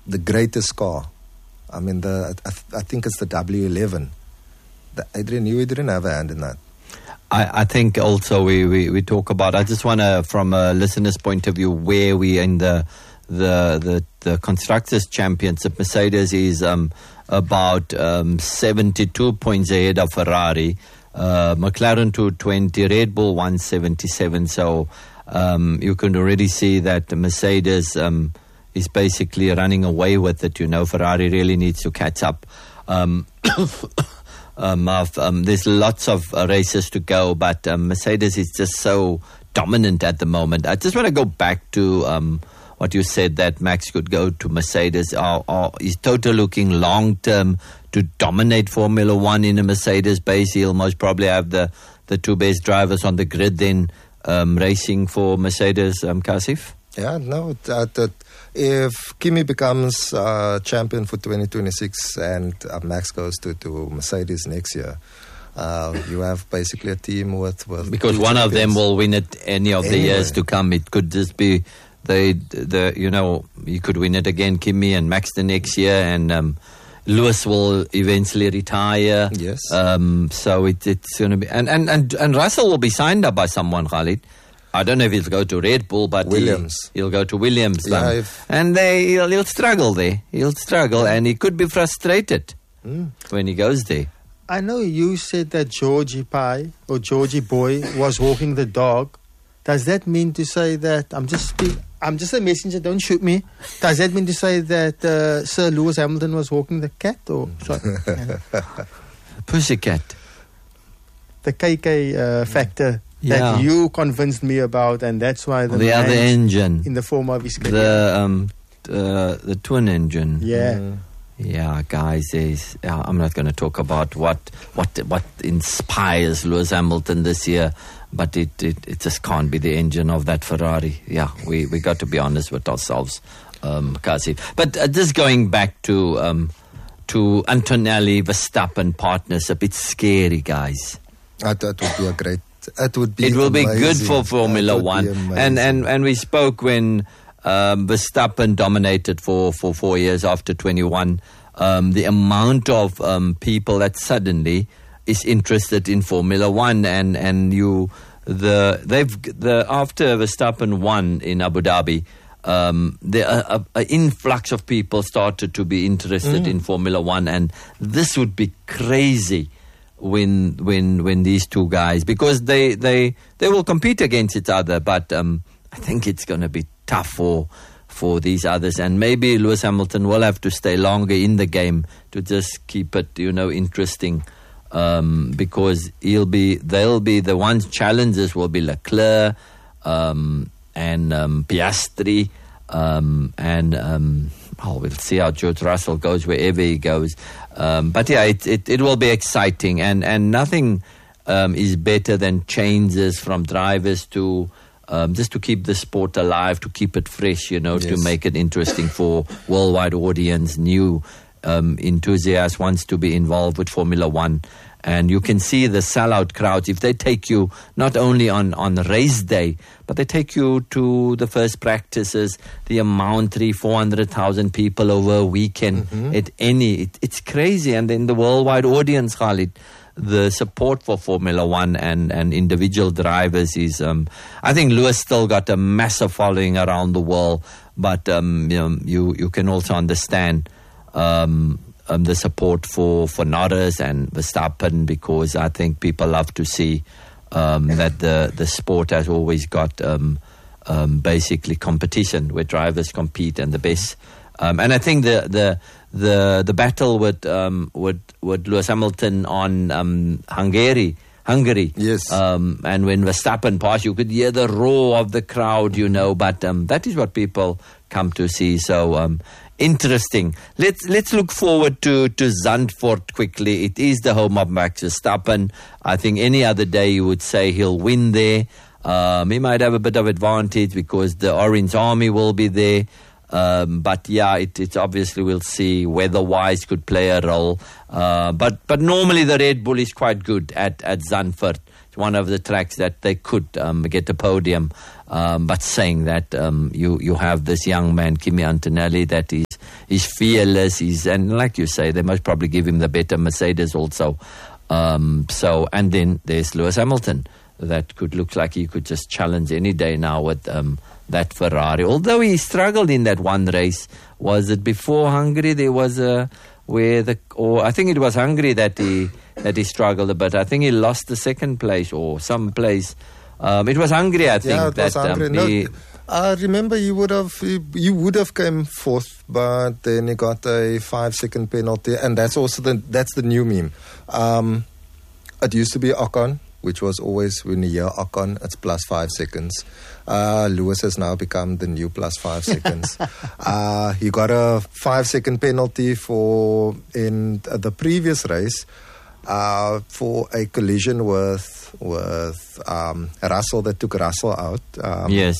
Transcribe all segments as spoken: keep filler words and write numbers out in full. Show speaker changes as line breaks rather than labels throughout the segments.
the greatest car. I mean, the I, th- I think it's the W eleven. The Adrian, you didn't have a hand in that.
I, I think also we, we, we talk about, I just want to, from a listener's point of view, where we in the the the, the Constructors' Championship, Mercedes is um, about um, seventy-two points ahead of Ferrari, uh, McLaren two twenty, Red Bull one seventy-seven. So um, you can already see that the Mercedes um, is basically running away with it. You know, Ferrari really needs to catch up. Um, Um, um, there's lots of uh, races to go, but um, Mercedes is just so dominant at the moment. I just want to go back to um, what you said, that Max could go to Mercedes. Or, or is Toto looking long-term to dominate Formula One in a Mercedes base? He'll most probably have the, the two best drivers on the grid then um, racing for Mercedes, um, Kasif?
Yeah, no, that, that if Kimi becomes uh, champion for twenty twenty-six and uh, Max goes to, to Mercedes next year, uh, you have basically a team with... with
because one champions. Of them will win it any of anyway. The years to come. It could just be, they, the you know, you could win it again, Kimi and Max the next year, and um, Lewis will eventually retire.
Yes.
Um, so it, it's going to be... And, and, and, and Russell will be signed up by someone, Khalid. I don't know if he'll go to Red Bull, but
Williams.
He, he'll go to Williams.
Yeah,
um,
if
and they, he'll, he'll struggle there. He'll struggle, and he could be frustrated mm. when he goes there.
I know you said that Georgie Pie or Georgie Boy was walking the dog. Does that mean to say that I'm just speak, I'm just a messenger? Don't shoot me. Does that mean to say that uh, Sir Lewis Hamilton was walking the cat, or sorry,
pussycat?
The K K uh, factor.
Yeah.
That you convinced me about, and that's why the,
the other engine
in the form of his career.
the um uh, the twin engine.
Yeah,
mm. yeah, guys. Is yeah, I'm not going to talk about what what what inspires Lewis Hamilton this year, but it, it it just can't be the engine of that Ferrari. Yeah, we we got to be honest with ourselves, um, Kasi. But uh, just going back to um to Antonelli Verstappen partnership, it's scary, guys.
Uh, that would be a great. It would be.
It will
amazing.
be good for Formula One, and and and we spoke when um, Verstappen dominated for, for four years after twenty-one. Um, the amount of um, people that suddenly is interested in Formula One, and and you the they've the after Verstappen won in Abu Dhabi, um, the uh, uh, influx of people started to be interested mm. in Formula One, and this would be crazy. When when when these two guys, because they they, they will compete against each other, but um, I think it's going to be tough for for these others, and maybe Lewis Hamilton will have to stay longer in the game to just keep it, you know, interesting, um, because he'll be they'll be the ones challengers will be Leclerc um, and um, Piastri um, and. Um, Oh, we'll see how George Russell goes wherever he goes. Um, but yeah, it, it it will be exciting, and and nothing um, is better than changes from drivers to um, just to keep the sport alive, to keep it fresh, you know, yes. to make it interesting for worldwide audience, new um, enthusiasts wants to be involved with Formula One. And you can see the sellout crowds. If they take you not only on, on race day, but they take you to the first practices, the amount, three, four hundred thousand people over a weekend mm-hmm. at any, it, it's crazy. And then the worldwide audience, Khalid, the support for Formula One and, and individual drivers is, um, I think Lewis still got a massive following around the world, but um, you know, you, you can also understand um, Um, the support for, for Norris and Verstappen, because I think people love to see um, that the, the sport has always got um, um, basically competition where drivers compete and the best. Um, and I think the the the, the battle with um, with with Lewis Hamilton on um, Hungary. Hungary.
Yes.
Um, and when Verstappen passed, you could hear the roar of the crowd, you know, but um, that is what people come to see. So, um, interesting. Let's let's look forward to, to Zandvoort quickly. It is the home of Max Verstappen. I think any other day you would say he'll win there. Um, he might have a bit of advantage because the Orange Army will be there. Um, but yeah, it, it's obviously we'll see weather-wise could play a role. Uh, but but normally the Red Bull is quite good at, at Zandvoort. It's one of the tracks that they could um, get a podium. Um, but saying that, um, you, you have this young man, Kimi Antonelli, that is he's fearless. He's and like you say, they must probably give him the better Mercedes also. Um, so and then there's Lewis Hamilton that could look like he could just challenge any day now with um, that Ferrari. Although he struggled in that one race, was it before Hungary? There was a where the or I think it was Hungary that he that he struggled a bit. I think he lost the second place or some place. Um, it was Hungary, I think.
Yeah, it
that,
was Hungary.
Um,
No,
he,
I remember you would have you would have come fourth, but then he got a five second penalty, and that's also the that's the new meme. Um, it used to be Ocon, which was always when you hear Ocon, it's plus five seconds. Uh, Lewis has now become the new plus five seconds. uh, he got a five second penalty for in the previous race. Uh, for a collision with with um, Russell that took Russell out. Um,
yes.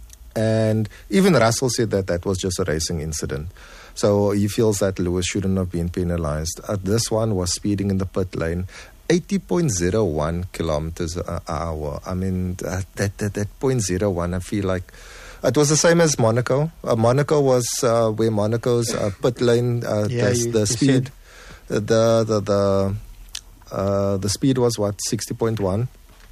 And even Russell said that that was just a racing incident. So he feels that Lewis shouldn't have been penalized. Uh, this one was speeding in the pit lane, eighty point zero one kilometers an hour. I mean, uh, that, that, that zero point zero one, I feel like it was the same as Monaco. Uh, Monaco was uh, where Monaco's uh, pit lane, uh,
yeah,
the,
you,
the
you
speed, the, the, the, the Uh, the speed was what, sixty point one,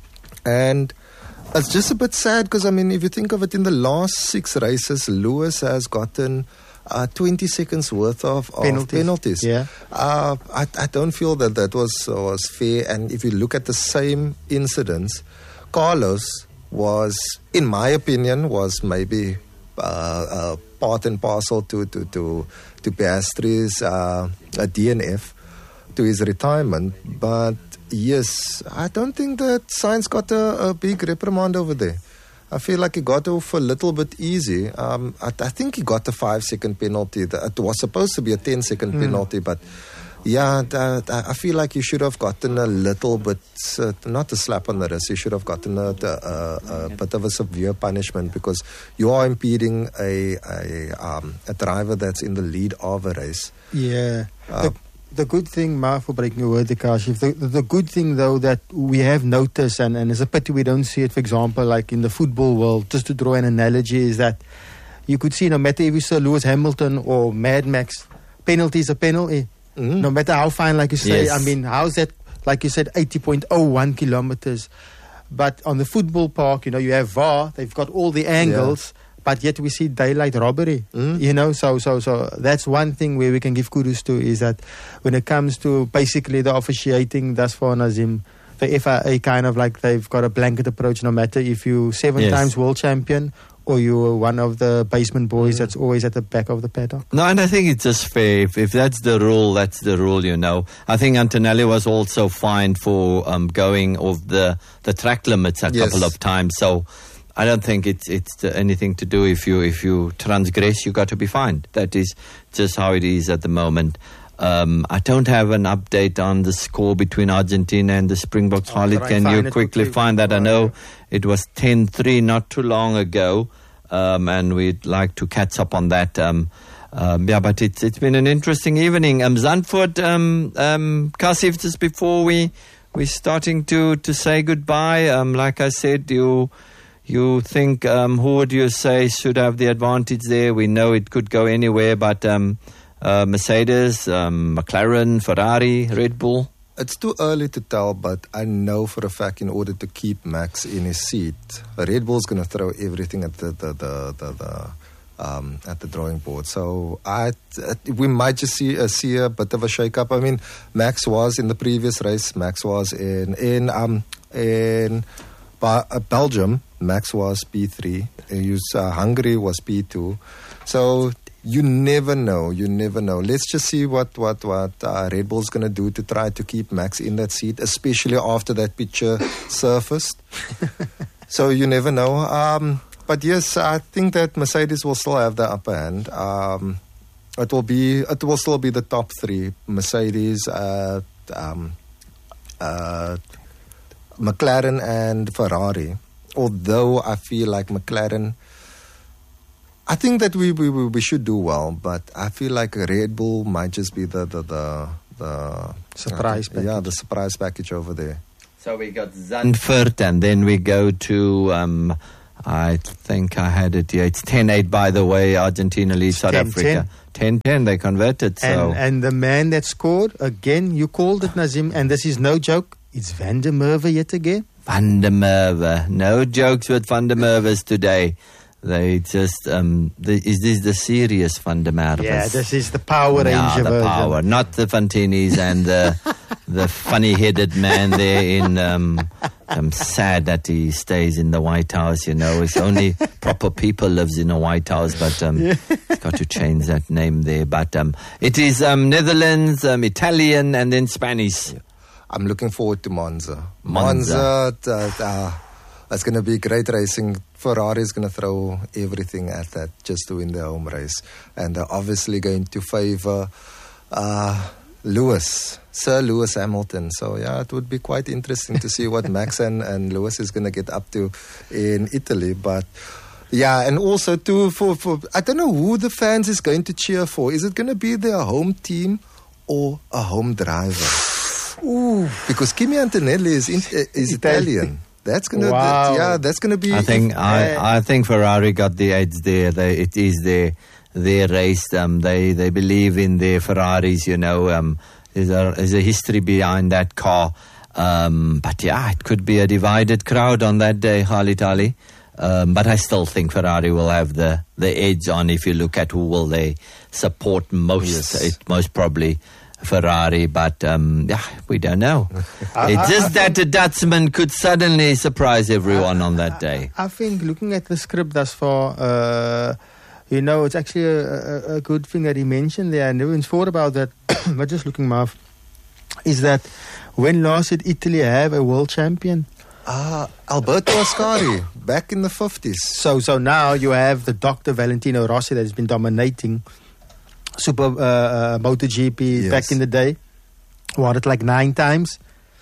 and it's just a bit sad because I mean if you think of it, in the last six races Lewis has gotten uh, twenty seconds worth of, of
penalties.
penalties.
Yeah,
uh, I, I don't feel that that was was fair. And if you look at the same incidents, Carlos was, in my opinion, was maybe uh, uh, part and parcel to to to to Piastri's uh, a D N F. To his retirement, but yes, I don't think that Sainz got a, a big reprimand over there. I feel like he got off a little bit easy. Um, I, I think he got a five-second penalty. It was supposed to be a ten-second mm. penalty, but yeah, that, I feel like you should have gotten a little bit, uh, not a slap on the wrist. You should have gotten a, a, a bit of a severe punishment because you are impeding a a, um, a driver that's in the lead of a race.
Yeah. Uh, the, the good thing, Ma, for breaking a word, Akash, the, the good thing, though, that we have noticed, and, and it's a pity we don't see it, for example, like in the football world, just to draw an analogy, is that you could see no matter if you saw Lewis Hamilton or Mad Max, penalty is a penalty. Mm-hmm. No matter how fine, like you say, yes. I mean, how's that, like you said, eighty point oh one kilometers. But on the football park, you know, you have V A R, they've got all the angles, yeah. But yet we see daylight robbery, mm. you know, so so so that's one thing where we can give kudos to, is that when it comes to basically the officiating thus far, Nazim, the F I A kind of like they've got a blanket approach, no matter if you seven yes. times world champion or you're one of the basement boys mm. that's always at the back of the paddock.
No, and I think it's just fair. If, if that's the rule, that's the rule, you know. I think Antonelli was also fined for um, going off the, the track limits a yes. couple of times, so I don't think it's it's anything to do if you if you transgress, you got to be fined. That is just how it is at the moment. Um, I don't have an update on the score between Argentina and the Springboks.
Oh,
Khalid, can you quickly find that? I know it was ten three not too long ago, um, and we'd like to catch up on that. Um, um, yeah, but it's it's been an interesting evening. Um, Zandvoort, um, um, Kasif, just before we we're starting to to say goodbye. Um, like I said, you. You think, um, who would you say should have the advantage there? We know it could go anywhere, but um, uh, Mercedes, um, McLaren, Ferrari, Red Bull?
It's too early to tell, but I know for a fact in order to keep Max in his seat, Red Bull's going to throw everything at the, the, the, the, the um, at the drawing board. So I, we might just see, uh, see a bit of a shake-up. I mean, Max was in the previous race. Max was in in um in uh, Belgium. Max was P three. Uh, Hungary was P two. So you never know. You never know. Let's just see what what what uh, Red Bull's going to do to try to keep Max in that seat, especially after that picture surfaced. So you never know. Um, but yes, I think that Mercedes will still have the upper hand. Um, it will be. It will still be the top three: Mercedes, uh, um, uh, McLaren, and Ferrari. Although I feel like McLaren, I think that we, we we should do well, but I feel like Red Bull might just be the the the, the
surprise
uh, yeah the surprise package over there.
So we got Zandvoort, and then we go to um, I think I had it here. It's ten eight, by the way. Argentina leads South
ten,
Africa. ten ten, they converted. So.
And, and the man that scored, again, you called it, Nazim, and this is no joke, it's Van der Merwe yet again.
Van der Merwe. No jokes with Van der Merwe's today. They just, um, the, is this the serious Van der Merwe?
Yeah, this is the Power Ranger
yeah, the
version.
power, not the Fantinis and the, the funny-headed man there in, um, I'm sad that he stays in the White House, you know. It's only proper people lives in a White House, but um, yeah. It's got to change that name there. But um, it is um, Netherlands, um, Italian, and then Spanish. Yeah.
I'm looking forward to Monza.
Monza.
Monza, uh, uh, it's going to be great racing. Ferrari is going to throw everything at that just to win the home race. And they're obviously going to favour uh, Lewis, Sir Lewis Hamilton. So, yeah, it would be quite interesting to see what Max and, and Lewis is going to get up to in Italy. But, yeah, and also, too, for, for I don't know who the fans is going to cheer for. Is it going to be their home team or a home driver? Ooh, because Kimi Antonelli is, in, uh, is Italian. That's gonna,
wow.
that, yeah, that's gonna be.
I think I, I think Ferrari got the edge there. They, it is their their race. Um, they they believe in their Ferraris. You know, um, there's a there's a history behind that car. Um, but yeah, it could be a divided crowd on that day, Khalid Ali. Um, but I still think Ferrari will have the, the edge on. If you look at who will they support most, yes. It most probably Ferrari, but um, yeah, we don't know. It's just that the Dutchman could suddenly surprise everyone on that day.
I think looking at the script thus far, uh, you know, it's actually a, a, a good thing that he mentioned there. I never even thought about that, but just looking, Marv, is that when last did Italy have a world champion?
Ah, Alberto Ascari, back in the fifties.
So, so now you have the Doctor Valentino Rossi that has been dominating Super uh, uh, MotoGP yes. back in the day. Won it like nine times,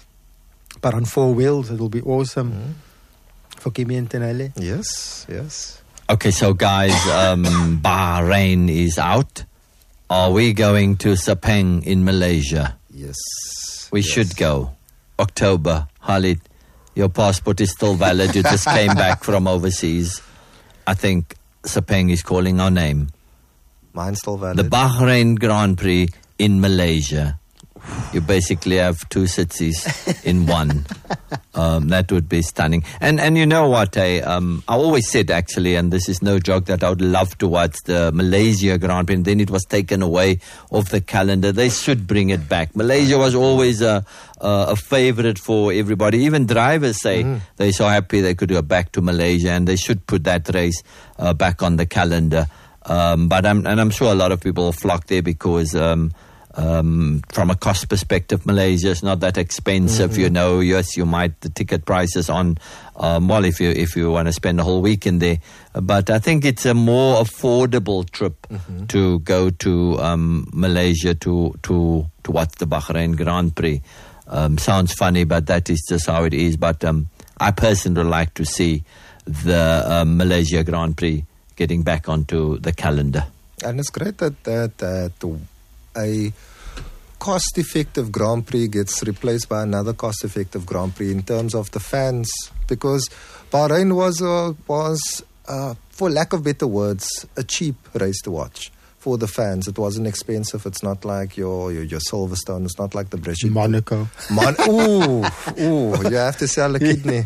but on four wheels. It will be awesome mm. for Kimi Antonelli.
Yes, yes.
Okay, so guys, um, Bahrain is out. Are we going to Sepang in Malaysia?
Yes.
We
yes.
should go. October. Khalid, your passport is still valid. You just came back from overseas. I think Sepang is calling our name.
Mine's still valid.
The Bahrain Grand Prix in Malaysia. You basically have two cities in one. Um, that would be stunning. And and you know what? I, um, I always said, actually, and this is no joke, that I would love to watch the Malaysia Grand Prix. And then it was taken away off the calendar. They should bring it back. Malaysia was always a, a, a favorite for everybody. Even drivers say mm. they're so happy they could go back to Malaysia. And they should put that race uh, back on the calendar. Um, but I'm, and I'm sure a lot of people will flock there because um, um, from a cost perspective, Malaysia is not that expensive. Mm-hmm. You know, yes, you might the ticket prices on um, well if you if you want to spend a whole weekend there. But I think it's a more affordable trip mm-hmm. to go to um, Malaysia to to to watch the Bahrain Grand Prix. Um, sounds funny, but that is just how it is. But um, I personally would like to see the um, Malaysia Grand Prix getting back onto the calendar.
And it's great that, that, that a cost-effective Grand Prix gets replaced by another cost-effective Grand Prix in terms of the fans, because Bahrain was, uh, was uh, for lack of better words, a cheap race to watch. For the fans, it wasn't expensive. It's not like your your, your Silverstone. It's not like the British
Monaco.
Mon- ooh, ooh! You have to sell a kidney.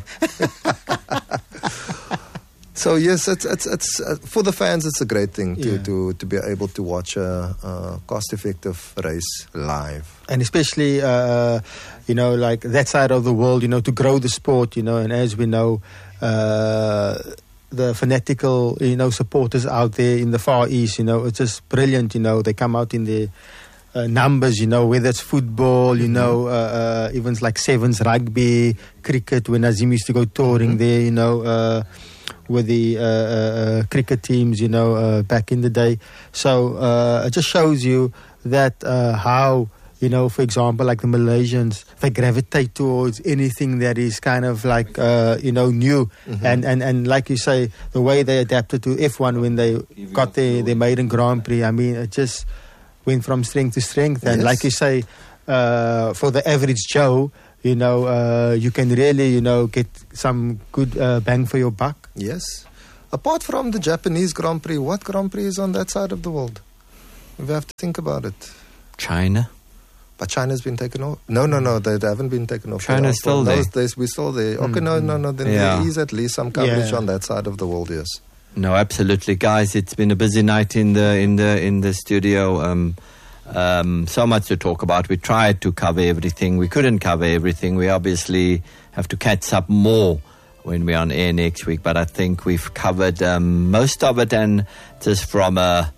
So yes, it's it's it's uh, for the fans. It's a great thing to, yeah. to, to be able to watch a, a cost-effective race live,
and especially uh, you know, like that side of the world, you know, to grow the sport, you know, and as we know. Uh, the fanatical, you know, supporters out there in the Far East, you know, it's just brilliant, you know, they come out in their uh, numbers, you know, whether it's football, you mm-hmm. know, uh, uh, even like Sevens rugby, cricket, when Nazim used to go touring mm-hmm. there, you know, uh, with the uh, uh, cricket teams, you know, uh, back in the day. So uh, it just shows you that uh, how, you know, for example, like the Malaysians, they gravitate towards anything that is kind of like, uh, you know, new. Mm-hmm. And, and, and like you say, the way they adapted to F one when they got their, their maiden Grand Prix, I mean, it just went from strength to strength. And yes. like you say, uh, for the average Joe, you know, uh, you can really, you know, get some good uh, bang for your buck.
Yes. Apart from the Japanese Grand Prix, what Grand Prix is on that side of the world? We have to think about it.
China.
But China's been taken off. No, no, no, they, they haven't been taken off.
China's still there.
Days, we're still there. Okay, mm-hmm. no, no, no. Then yeah. there is at least some coverage yeah. on that side of the world, yes.
No, absolutely, guys. It's been a busy night in the in the in the studio. Um, um, so much to talk about. We tried to cover everything. We couldn't cover everything. We obviously have to catch up more when we're on air next week. But I think we've covered um, most of it, and just from a.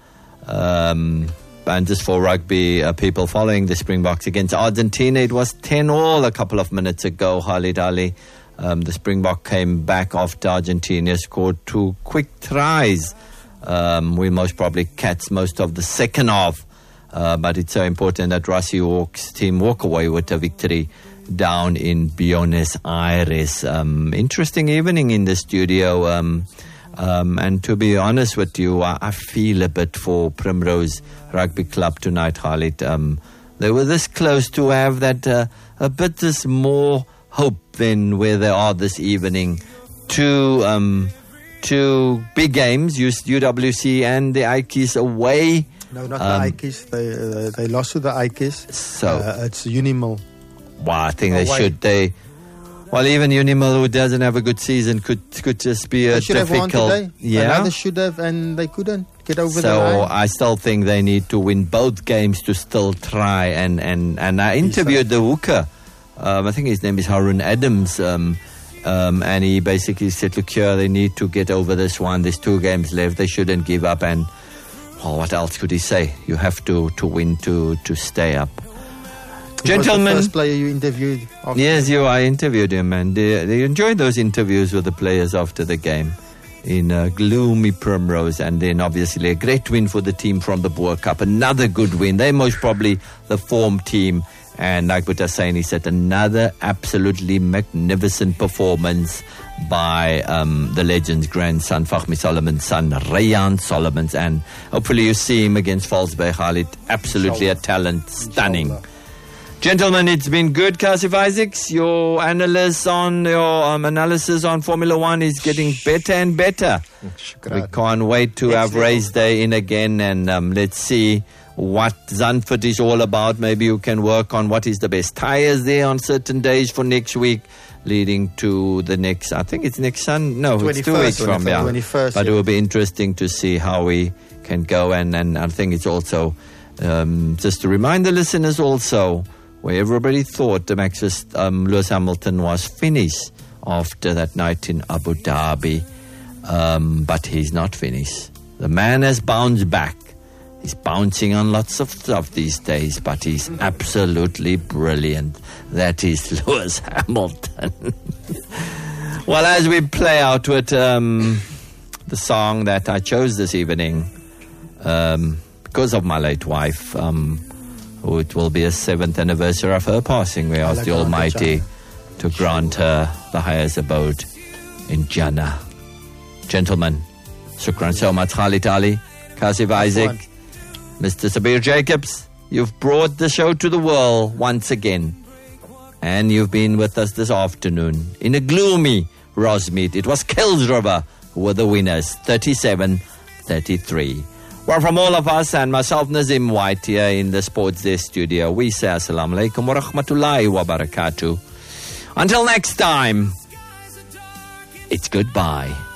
Um, And just for rugby uh, people following the Springboks against Argentina, it was ten all a couple of minutes ago, Khalid Ali. Um, the Springbok came back after Argentina scored two quick tries. Um, we most probably catch most of the second half. Uh, but it's so important that Rassie Hawks team walk away with a victory down in Buenos Aires. Um, interesting evening in the studio. Um, Um, and to be honest with you, I, I feel a bit for Primrose Rugby Club tonight, Khalid. Um, they were this close to have that uh, a bit this more hope than where they are this evening. Two um, two big games, U W C and the Ikes away.
No, not um, the Ikes. They uh, they lost to the Ikes.
So
uh, it's Unimil.
Wow, I think away. they should. They. Well, even Unimil, who doesn't have a good season, could could just be a
they should
difficult.
Have won today.
Yeah,
they should have, and they couldn't get over
so
the line.
So I still think they need to win both games to still try. And and, and I interviewed the hooker. Um, I think his name is Harun Adams, um, um, and he basically said, "Look here, they need to get over this one. There's two games left. They shouldn't give up." And well, what else could he say? You have to to win to to stay up. Gentlemen,
the first player you interviewed.
Yes, you. I interviewed him, and they, they enjoyed those interviews with the players after the game in uh, gloomy Primrose, and then obviously a great win for the team from the Boer Cup. Another good win. They're most probably the form team, and like Buta saying, he said another absolutely magnificent performance by um, the legend's grandson, Fahmi Solomon's son, Rayan Solomons, and hopefully you see him against Falsberg, Khalid. Absolutely a talent, stunning. Gentlemen, it's been good. Kasif Isaacs, your analysis on your um, analysis on Formula One is getting better and better. We can't wait to have race day in again, and um, let's see what Zandvoort is all about. Maybe you can work on what is the best tires there on certain days for next week, leading to the next. I think it's next Sunday. No, it's two weeks from now.
twenty-first,
but
yeah.
It will be interesting to see how we can go, and and I think it's also um, just to remind the listeners also. Where everybody thought Max um, Lewis Hamilton was finished after that night in Abu Dhabi. Um, but he's not finished. The man has bounced back. He's bouncing on lots of stuff these days, but he's absolutely brilliant. That is Lewis Hamilton. Well, as we play out with um, the song that I chose this evening, um, because of my late wife, um, it will be a seventh anniversary of her passing. We ask the Almighty to grant her the highest abode in Jannah. Gentlemen, shukran so much, Khalid Ali, Kasif Isaac, Mister Sabir Jacobs. You've brought the show to the world once again. And you've been with us this afternoon in a gloomy Rosmeet. It was Kells River who were the winners, thirty-seven thirty-three. Well, from all of us and myself, Nazim White, here in the Sports Day studio, we say Assalamu alaikum wa rahmatullahi wa barakatuh. Until next time, it's goodbye.